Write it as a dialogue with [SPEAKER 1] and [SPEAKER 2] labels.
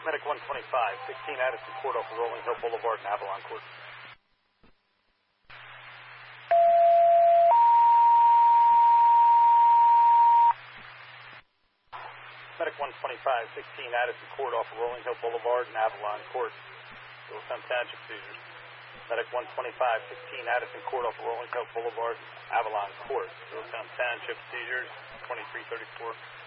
[SPEAKER 1] Medic 125, 16 Addison Court off of Rolling Hill Boulevard and Avalon Court. Medic 125, 16 Addison Court off of Rolling Hill Boulevard and Avalon Court. Middletown Township seizures. Medic 125, 16 Addison Court off of Rolling Hill Boulevard, Avalon Court. Middletown Township seizures, 2334.